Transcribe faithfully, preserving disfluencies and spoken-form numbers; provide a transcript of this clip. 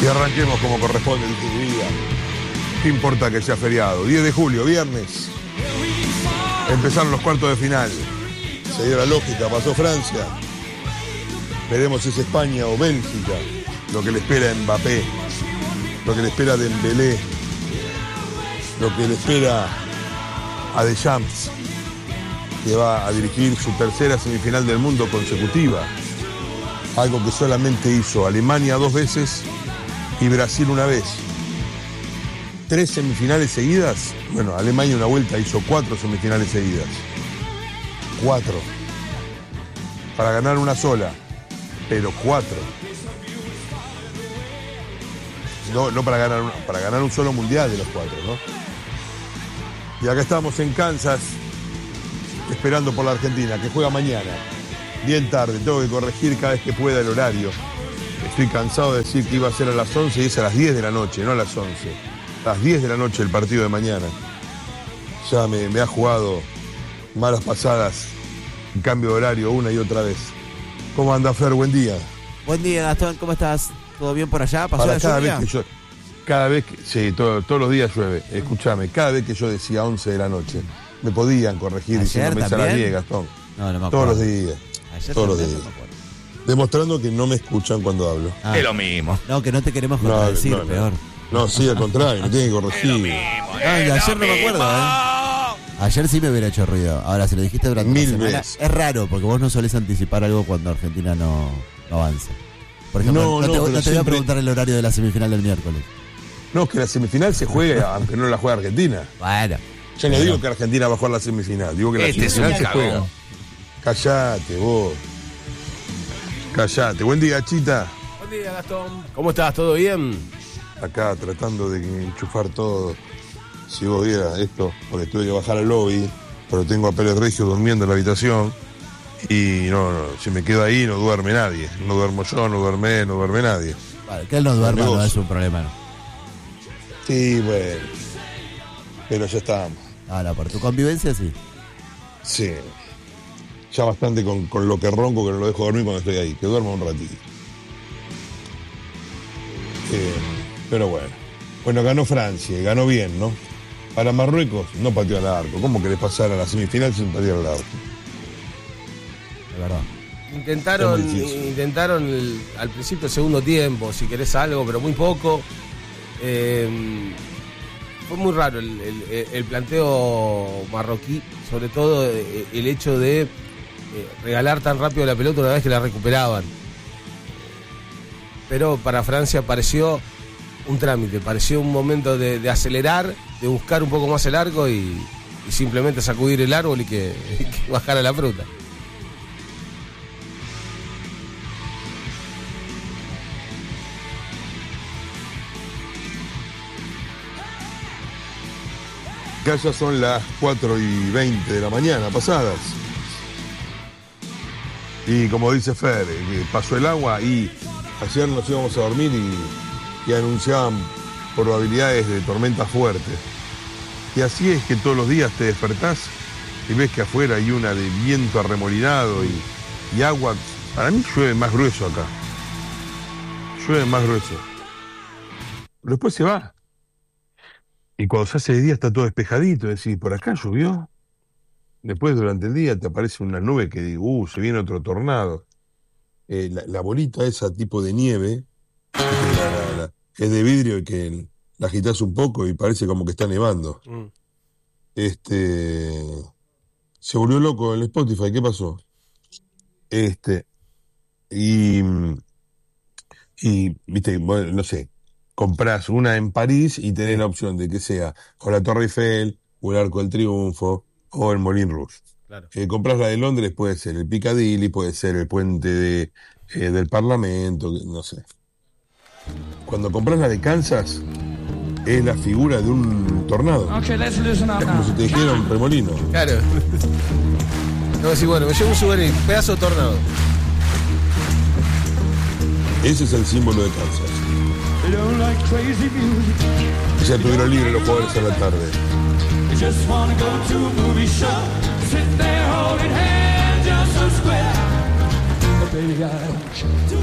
arranquemos como corresponde el día. ¿Qué importa que sea feriado? diez de julio, viernes. Empezaron los cuartos de final. Se dio la lógica, pasó Francia. Veremos si es España o Bélgica. Lo que le espera a Mbappé. Lo que le espera a Dembélé. Lo que le espera a Deschamps, que va a dirigir su tercera semifinal del mundo consecutiva. Algo que solamente hizo Alemania dos veces y Brasil una vez. Tres semifinales seguidas. Bueno, Alemania una vuelta hizo cuatro semifinales seguidas. Cuatro. Para ganar una sola. Pero cuatro. No, no para ganar una, para ganar un solo mundial de los cuatro, ¿no? Y acá estamos en Kansas, esperando por la Argentina, que juega mañana. Bien tarde, tengo que corregir cada vez que pueda el horario. Estoy cansado de decir que iba a ser a las once y es a las diez de la noche, no a las once. A las diez de la noche el partido de mañana. Ya me, me ha jugado malas pasadas, en cambio de horario una y otra vez. ¿Cómo anda, Fer? Buen día. Buen día, Gastón, ¿cómo estás? ¿Todo bien por allá? ¿Pasó Para la cada lluvia? vez que yo, cada vez que, sí, todo, todos los días llueve. Escúchame, cada vez que yo decía once de la noche, me podían corregir diciendo me a las diez, Gastón. No, no me acuerdo. Todos los días. Ayer todos los también, días. no me acuerdo. Demostrando que no me escuchan cuando hablo. Ah, Es lo mismo. no, que no te queremos No, contradecir, no, no. peor. No, sí, al contrario, me tienen que corregir. Ah, y ayer no me acuerdo, ¿eh? Ayer sí me hubiera hecho ruido. Ahora, si lo dijiste durante Mil la semana, veces. es raro, porque vos no solés anticipar algo cuando Argentina no, no avanza. Por ejemplo, No, no, no, te, pero no te voy a siempre- preguntar el horario de la semifinal del miércoles. No, que la semifinal se juega, aunque no la juega Argentina. Bueno. Yo no digo que Argentina va a jugar la semifinal, digo que la Este es semifinal un se cagón. juega. Callate, vos. Callate. Buen día, Chita. Buen día, Gastón. ¿Cómo estás? ¿Todo bien? Acá tratando de enchufar todo. Si vos vieras esto, porque tuve que bajar al lobby, pero tengo a Pérez Regio durmiendo en la habitación. Y no, no, si me quedo ahí no duerme nadie. No duermo yo, no duerme él, no duerme nadie. Vale, que él no duerma no Negocio. es un problema, ¿no? Sí, bueno. Pero ya estamos. Ahora, por tu convivencia, sí. Sí. Ya bastante con, con lo que ronco que no lo dejo dormir cuando estoy ahí. Que duerma un ratito. Eh, pero bueno. Bueno, ganó Francia, y ganó bien, ¿no? Para Marruecos no pateó al arco. ¿Cómo querés pasar a la semifinal sin patear al arco? De verdad. Intentaron, Es muy difícil. intentaron el- al principio el segundo tiempo, si querés algo, pero muy poco. Eh, fue muy raro el, el- el planteo marroquí, sobre todo eh, el hecho de eh, regalar tan rápido la pelota una vez que la recuperaban. Pero para Francia pareció un trámite, pareció un momento de, de acelerar, de buscar un poco más el arco y, y simplemente sacudir el árbol y que, y que bajara la fruta. Acá ya son las cuatro y veinte de la mañana, pasadas. Y como dice Fer, eh, pasó el agua y ayer nos íbamos a dormir y, y anunciaban probabilidades de tormenta fuerte. Y así es que todos los días te despertás y ves que afuera hay una de viento arremolinado y, y agua. Para mí llueve más grueso acá. Llueve más grueso. Pero después se va. Y cuando se hace de día está todo despejadito, decís, por acá llovió. Después durante el día te aparece una nube que digo, uh, se viene otro tornado. Eh, la, la bolita esa tipo de nieve, que la- la- la- es de vidrio y que la agitás un poco y parece como que está nevando. Mm. Este se volvió loco el Spotify, ¿qué pasó? Este, y, y viste, bueno, no sé, comprás una en París y tenés la opción de que sea o la Torre Eiffel, o el Arco del Triunfo, o el Moulin Rouge. Claro. Eh, comprás la de Londres, puede ser el Piccadilly, puede ser el puente de, eh, del Parlamento, no sé. Cuando compras la de Kansas, es la figura de un tornado. Okay, let's listen up Es como now. si te dijera un remolino. Claro. No, sí, bueno, me llevo un souvenir, pedazo de tornado. Ese es el símbolo de Kansas. You don't like crazy music. Ya tuvieron libre los jugadores a la tarde. You just wanna go to a movie show. Sit there holding hands, just so square. But baby, I don't care.